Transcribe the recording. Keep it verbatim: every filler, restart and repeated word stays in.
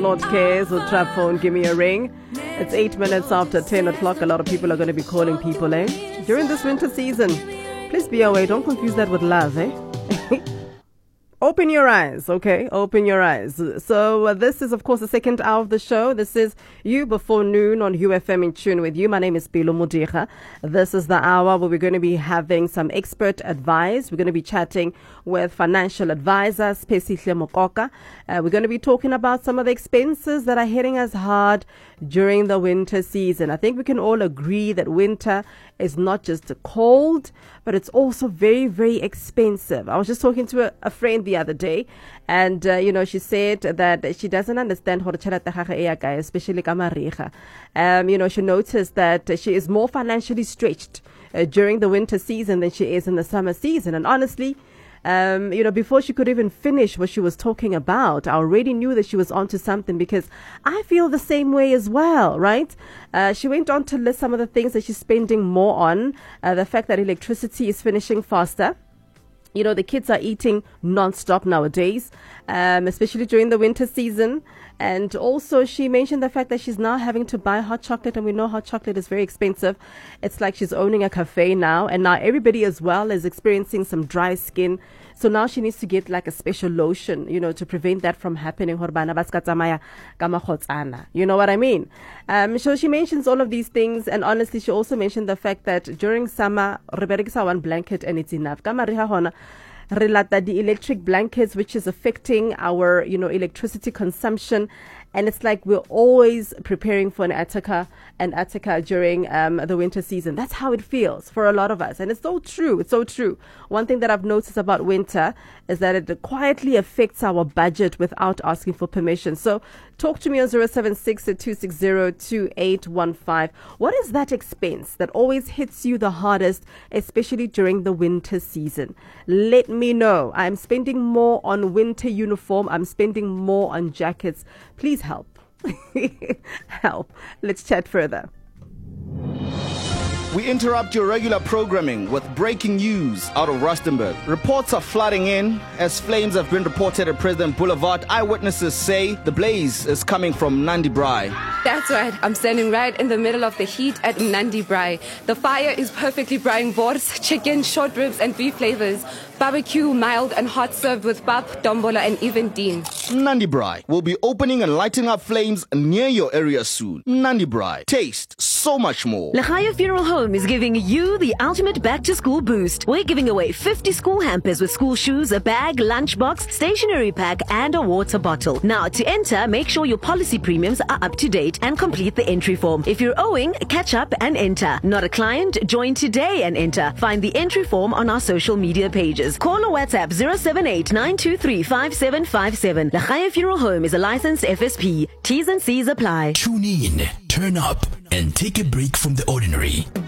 Lord cares. Or trap phone, give me a ring. It's eight minutes after ten o'clock. A lot of people are going to be calling people, eh? During this winter season. Please be aware. Don't confuse that with love, eh? Open your eyes, okay? Open your eyes. So uh, this is, of course, the second hour of the show. This is You Before Noon on U F M in tune with you. My name is Pelo Modiga. This is the hour where we're going to be having some expert advice. We're going to be chatting with financial advisor, Spesihle Mokoka. Uh, we're going to be talking about some of the expenses that are hitting us hard during the winter season. I think we can all agree that winter is not just cold, but it's also very, very expensive. I was just talking to a, a friend the other day, and uh, you know, she said that she doesn't understand how to especially Kamaricha. Um, you know, she noticed that she is more financially stretched uh, during the winter season than she is in the summer season. And honestly, Um, you know, before she could even finish what she was talking about, I already knew that she was onto something, because I feel the same way as well, right? Uh, she went on to list some of the things that she's spending more on. Uh, the fact that electricity is finishing faster. You know, the kids are eating non-stop nowadays, um, especially during the winter season. And also she mentioned the fact that she's now having to buy hot chocolate, and we know hot chocolate is very expensive. It's like she's owning a cafe now, and now everybody as well is experiencing some dry skin. So now she needs to get like a special lotion, you know, to prevent that from happening. You know what I mean? Um, so she mentions all of these things, and honestly, she also mentioned the fact that during summer, one blanket and it's enough. The electric blankets, which is affecting our, you know, electricity consumption. And it's like we're always preparing for an Attica, an Attica during um, the winter season. That's how it feels for a lot of us. And it's so true. It's so true. One thing that I've noticed about winter is that it quietly affects our budget without asking for permission. So talk to me on zero seven six, two six zero, two eight one five. What is that expense that always hits you the hardest, especially during the winter season? Let me know. I'm spending more on winter uniform. I'm spending more on jackets. Please help. Help. Let's chat further. We interrupt your regular programming with breaking news out of Rustenburg. Reports are flooding in as flames have been reported at President Boulevard. Eyewitnesses say the blaze is coming from Nandi Braai. That's right. I'm standing right in the middle of the heat at Nandi Braai. The fire is perfectly braaiing boars, chicken, short ribs and beef flavors. Barbecue, mild and hot, served with pap, dombola and even dean. Nandi Braai will be opening and lighting up flames near your area soon. Nandi Braai. Taste so much more. Lehaya Funeral Home is giving you the ultimate back-to-school boost. We're giving away fifty school hampers with school shoes, a bag, lunchbox, stationery pack, and a water bottle. Now, to enter, make sure your policy premiums are up to date and complete the entry form. If you're owing, catch up and enter. Not a client? Join today and enter. Find the entry form on our social media pages. Call or WhatsApp zero seven eight, nine two three, five seven five seven. Lehaya Funeral Home is a licensed F S P. T's and C's apply. Tune in, turn up, and take a break from the ordinary.